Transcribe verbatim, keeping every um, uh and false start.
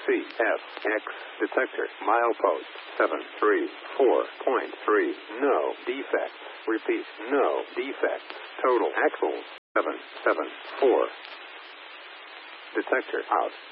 C F X detector milepost seven three four point three. No defects. Repeat, no defects. Total axles seven seven four. Detector out.